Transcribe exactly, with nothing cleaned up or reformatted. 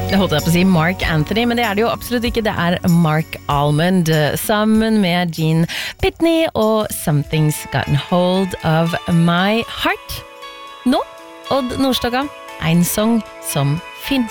Jeg holdt jeg på å si Mark Anthony, men det er det jo absolutt ikke. Det er Mark Almond sammen med Gene Pitney og Something's Gotten Hold of My Heart. Nå, Odd Nordstoga, en sang som finnes.